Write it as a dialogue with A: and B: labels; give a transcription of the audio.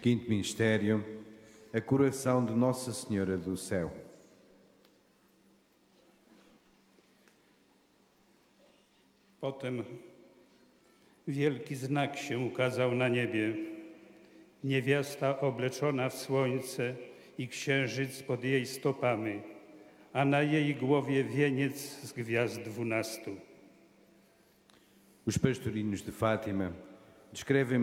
A: Quinto mistério, a coração de Nossa Senhora do Céu.
B: Potem wielki znak się ukazał na niebie. Niewiasta obleczona w słońce i księżyc pod jej stopami, a na jej głowie wieniec z gwiazd 12.
A: Os pastorinhos de Fátima descrevem